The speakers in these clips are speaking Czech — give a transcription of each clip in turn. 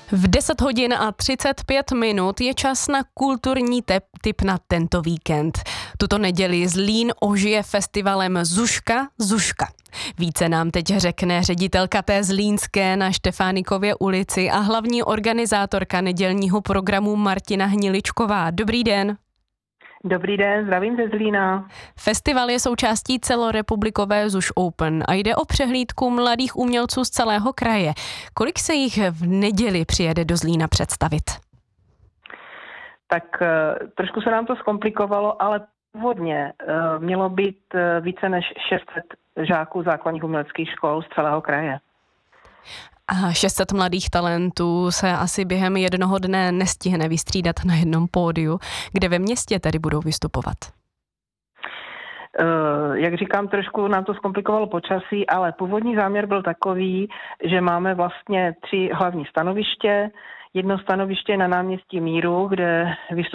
V 10 hodin a 35 minut je čas na kulturní tip na tento víkend. Tuto neděli Zlín ožije festivalem Zuška. Více nám teď řekne ředitelka té zlínské na Štefánikově ulici a hlavní organizátorka nedělního programu Martina Hniličková. Dobrý den. Dobrý den, zdravím ze Zlína. Festival je součástí celorepublikové Zuš Open a jde o přehlídku mladých umělců z celého kraje. Kolik se jich v neděli přijede do Zlína představit? Tak trošku se nám to zkomplikovalo, ale původně mělo být více než 600 žáků základních uměleckých škol z celého kraje. A 600 mladých talentů se asi během jednoho dne nestihne vystřídat na jednom pódiu. Kde ve městě tedy budou vystupovat? Jak říkám, trošku nám to zkomplikovalo počasí, ale původní záměr byl takový, že máme vlastně 3 hlavní stanoviště. Jedno stanoviště na náměstí Míru, kde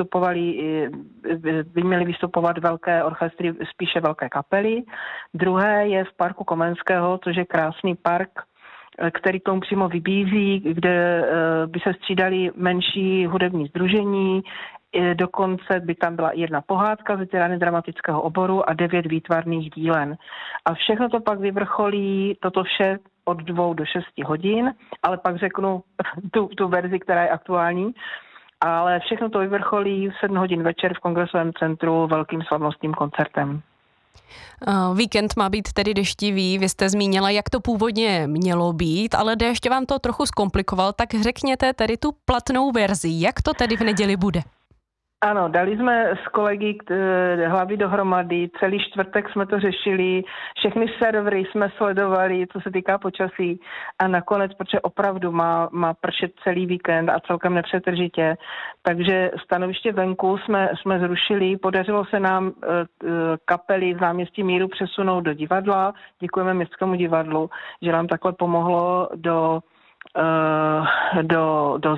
by měly vystupovat velké orchestry, spíše velké kapely. Druhé je v parku Komenského, což je krásný park, který k tomu přímo vybízí, kde by se střídali menší hudební sdružení, dokonce by tam byla 1 pohádka z veterány dramatického oboru a 9 výtvarných dílen. A všechno to pak vyvrcholí, toto vše od 2 do 6 hodin, ale pak řeknu tu verzi, která je aktuální, ale všechno to vyvrcholí v 7 hodin večer v Kongresovém centru velkým slavnostním koncertem. Víkend má být tedy deštivý, vy jste zmínila, jak to původně mělo být, ale déšť vám to trochu zkomplikoval, tak řekněte tedy tu platnou verzi, jak to tedy v neděli bude? Ano, dali jsme s kolegy hlavy dohromady, celý čtvrtek jsme to řešili, všechny servery jsme sledovali, co se týká počasí a nakonec, protože opravdu má pršet celý víkend a celkem nepřetržitě, takže stanoviště venku jsme zrušili, podařilo se nám kapely z náměstí Míru přesunout do divadla, děkujeme Městskému divadlu, že nám takhle pomohlo do